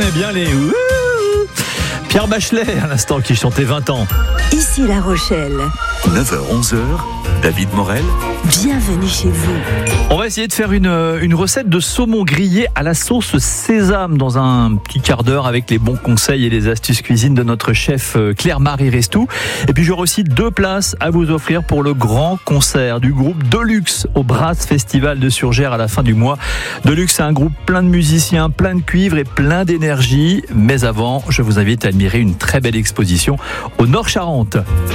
aimait bien les... Pierre Bachelet, à l'instant, qui chantait 20 ans. Ici La Rochelle. 9h-11h, David Morel. Bienvenue chez vous. On va essayer de faire une recette de saumon grillé à la sauce sésame dans un petit quart d'heure avec les bons conseils et les astuces cuisine de notre chef Claire-Marie Restou. Et puis j'aurai aussi 2 places à vous offrir pour le grand concert du groupe Deluxe au Brass Festival de Surgères à la fin du mois. Deluxe, c'est un groupe plein de musiciens, plein de cuivre et plein d'énergie. Mais avant, je vous invite à admirer une très belle exposition au Nord-Charente.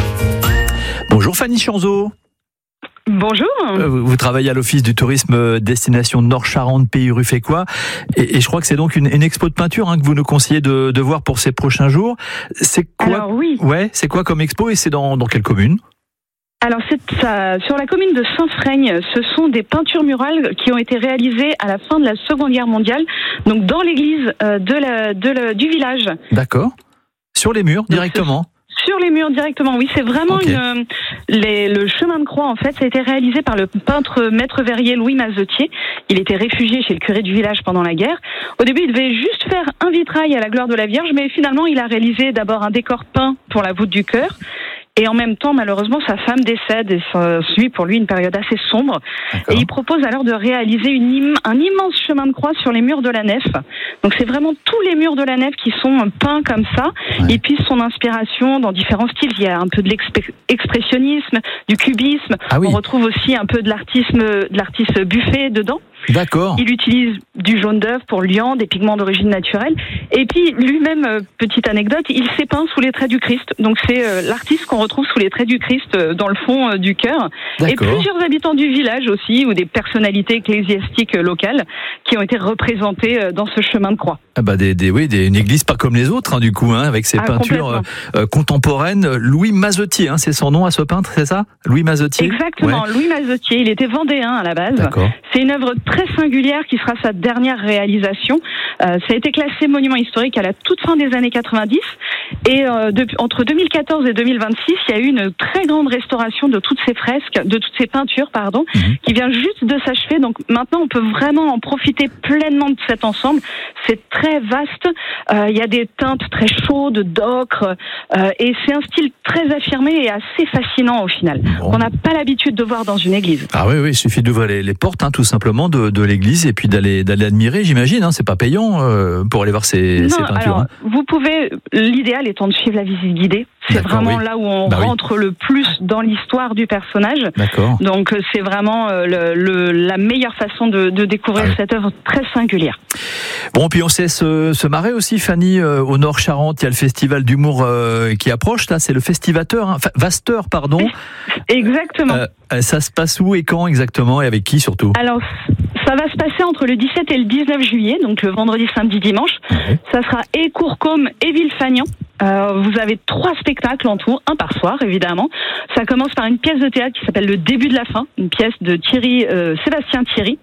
Bonjour Fanny Chanzo. Bonjour. Vous travaillez à l'Office du tourisme destination Nord-Charente, pays ruffécois. Et je crois que c'est donc une expo de peinture que vous nous conseillez de voir pour ces prochains jours. C'est quoi? Alors oui. Ouais, c'est quoi comme expo et c'est dans quelle commune? Alors c'est ça, sur la commune de Saint-Freigne, ce sont des peintures murales qui ont été réalisées à la fin de la Seconde Guerre mondiale, donc dans l'église du village. D'accord. Sur les murs directement. Sur les murs directement, oui, c'est vraiment okay. Le chemin de croix, en fait, ça a été réalisé par le peintre maître verrier Louis Mazetier. Il était réfugié chez le curé du village pendant la guerre. Au début, il devait juste faire un vitrail à la gloire de la Vierge, mais finalement, il a réalisé d'abord un décor peint pour la voûte du chœur. Et en même temps, malheureusement, sa femme décède et ça suit pour lui une période assez sombre. D'accord. Et il propose alors de réaliser un immense chemin de croix sur les murs de la nef. Donc c'est vraiment tous les murs de la nef qui sont peints comme ça. Ouais. Et puis son inspiration dans différents styles. Il y a un peu de l'expressionnisme, du cubisme. Ah oui. On retrouve aussi un peu de l'artiste Buffet dedans. D'accord. Il utilise du jaune d'œuf pour liant, des pigments d'origine naturelle. Et puis lui-même, petite anecdote, il s'est peint sous les traits du Christ. Donc c'est l'artiste qu'on retrouve sous les traits du Christ dans le fond du chœur. D'accord. Et plusieurs habitants du village aussi, ou des personnalités ecclésiastiques locales qui ont été représentées dans ce chemin de croix. Ah bah une église pas comme les autres du coup, avec ses peintures contemporaines. Louis Mazetier, c'est son nom à ce peintre, c'est ça? Louis Mazetier. Exactement, ouais. Louis Mazetier, il était vendéen à la base. D'accord. C'est une œuvre très singulière qui sera sa dernière réalisation. Ça a été classé monument historique à la toute fin des années 90 et entre 2014 et 2026, il y a eu une très grande restauration de toutes ces fresques, de toutes ces peintures, qui vient juste de s'achever. Donc maintenant, on peut vraiment en profiter pleinement de cet ensemble. C'est très vaste. Il y a des teintes très chaudes, d'ocre, et c'est un style très affirmé et assez fascinant au final. Bon. On n'a pas l'habitude de voir dans une église. Ah oui, il suffit d'ouvrir les portes, tout simplement, de l'église et puis d'aller admirer, j'imagine. C'est pas payant pour aller voir ces peintures. Alors, vous pouvez. L'idéal étant de suivre la visite guidée. C'est vraiment là où on rentre le plus dans l'histoire du personnage. D'accord. Donc c'est vraiment la meilleure façon de découvrir cette œuvre très singulière. Bon, puis on sait se marrer aussi, Fanny. Au Nord-Charente, il y a le festival d'humour qui approche. Là, c'est le Vasteur, pardon. Exactement. Ça se passe où et quand exactement et avec qui surtout? Alors, ça va se passer entre le 17 et le 19 juillet, donc le vendredi, samedi, dimanche. Ouais. Ça sera et Courcôme et Villefagnan. Vous avez 3 spectacles en tout, un par soir évidemment. Ça commence par une pièce de théâtre qui s'appelle Le début de la fin, une pièce de Sébastien Thierry,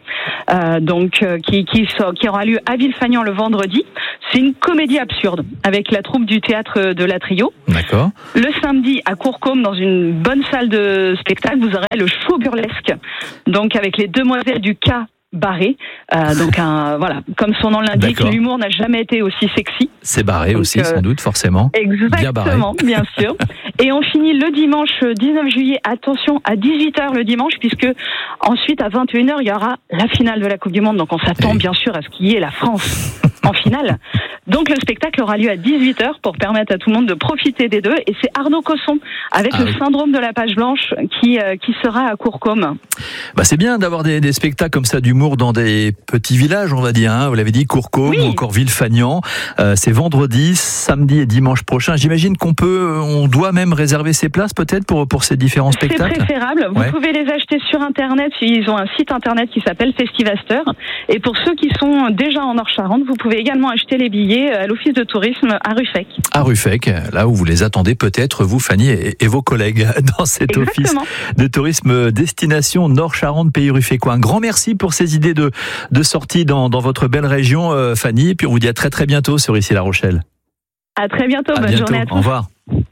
qui aura lieu à Villefagnan le vendredi. C'est une comédie absurde avec la troupe du théâtre de la Trio. D'accord. Le samedi à Courcôme, dans une bonne salle de spectacle, vous aurez le show burlesque, donc avec les demoiselles du K. Barré, comme son nom l'indique, l'humour n'a jamais été aussi sexy. C'est barré donc, aussi, sans doute, forcément. Exactement, bien sûr. Et on finit le dimanche 19 juillet, attention, à 18h le dimanche, puisque ensuite à 21h, il y aura la finale de la Coupe du Monde, donc on s'attend bien sûr à ce qu'il y ait la France en finale. Donc le spectacle aura lieu à 18h pour permettre à tout le monde de profiter des deux, et c'est Arnaud Cosson, avec le syndrome de la page blanche, qui sera à Courcôme. C'est bien d'avoir des spectacles comme ça d'humour dans des petits villages, on va dire. Vous l'avez dit, Courcôme ou encore Villefagnan. C'est vendredi, samedi et dimanche prochain. J'imagine on doit même réserver ses places peut-être pour ces différents spectacles. C'est préférable. Vous pouvez les acheter sur Internet. Ils ont un site Internet qui s'appelle Festivaster. Et pour ceux qui sont déjà en Nord-Charente, vous pouvez également acheter les billets à l'Office de tourisme à Ruffec. À Ruffec, là où vous les attendez peut-être, vous, Fanny, et vos collègues dans cet Office de tourisme destination Nord-Charente, pays ruffécois. Un grand merci pour ces idées de sortie dans votre belle région, Fanny. Et puis on vous dit à très très bientôt sur Ici La Rochelle. À très bientôt, bonne journée à tous. Au revoir.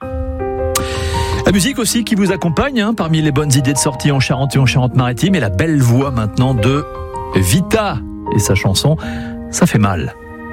La musique aussi qui vous accompagne parmi les bonnes idées de sortie en Charente et en Charente-Maritime, et la belle voix maintenant de Vita et sa chanson « Ça fait mal ».